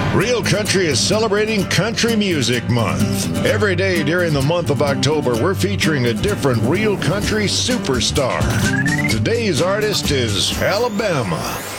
Real Country is celebrating Country Music Month. Every day during the month of October, we're featuring a different Real Country superstar. Today's artist is Alabama.